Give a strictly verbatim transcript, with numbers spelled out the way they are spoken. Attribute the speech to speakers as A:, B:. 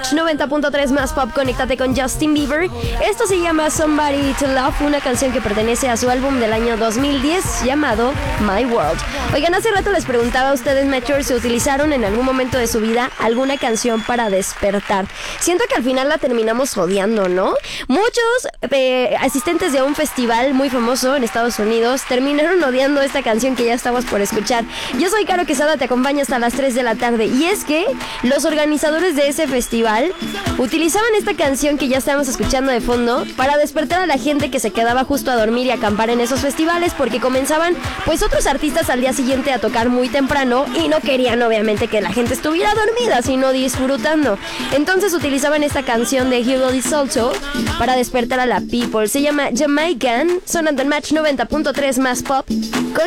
A: Match noventa punto tres más pop, conéctate con Justin Bieber. Esto se llama Somebody to Love, una canción que pertenece a su álbum del año dos mil diez llamado My World. Oigan, hace rato les preguntaba a ustedes, Metro, si utilizaron en algún momento de su vida alguna canción para despertar. Siento que al final la terminamos odiando, ¿no? Muchos eh, asistentes de un festival muy famoso en Estados Unidos terminaron odiando esta canción que ya estamos por escuchar. Yo soy Caro Quesada, te acompaño hasta las tres de la tarde. Y es que los organizadores de ese festival utilizaban esta canción que ya estamos escuchando de fondo para despertar a la gente que se quedaba justo a dormir y acampar en esos festivales, porque comenzaban pues otros artistas al día siguiente a tocar muy temprano y no querían obviamente que la gente estuviera dormida, sino disfrutando. Entonces utilizaban esta canción de Hero Di Salto para despertar a la people. Se llama Jamaican, sonando en Match noventa punto tres más pop. Con